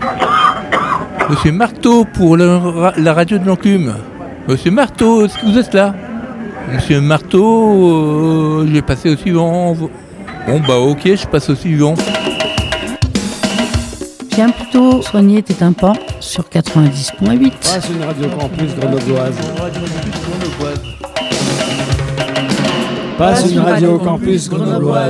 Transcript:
Monsieur Marteau pour la radio de l'Enclume. Monsieur Marteau, est-ce que vous êtes là? Monsieur Marteau, je vais passer au suivant. Bon bah ok, je passe au suivant. Viens plutôt soigner tes tympans sur 90.8. Passe une radio campus grenobloise. Passe une radio campus grenobloise.